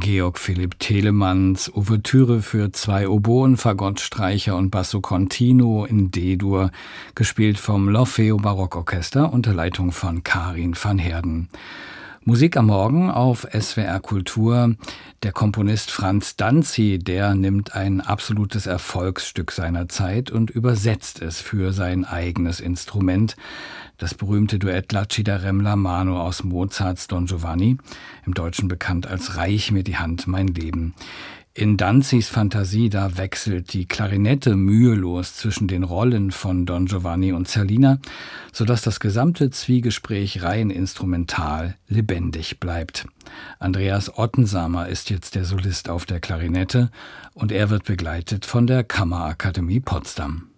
Georg Philipp Telemanns Ouvertüre für 2 Oboen, Fagottstreicher und Basso Continuo in D-Dur, gespielt vom L'Orfeo Barockorchester unter Leitung von Karin van Heerden. Musik am Morgen auf SWR Kultur. Der Komponist Franz Danzi, der nimmt ein absolutes Erfolgsstück seiner Zeit und übersetzt es für sein eigenes Instrument. Das berühmte Duett La ci darem la mano aus Mozarts Don Giovanni, im Deutschen bekannt als Reich mir die Hand, mein Leben. In Danzis Fantasie, da wechselt die Klarinette mühelos zwischen den Rollen von Don Giovanni und Zerlina, sodass das gesamte Zwiegespräch rein instrumental lebendig bleibt. Andreas Ottensamer ist jetzt der Solist auf der Klarinette und er wird begleitet von der Kammerakademie Potsdam.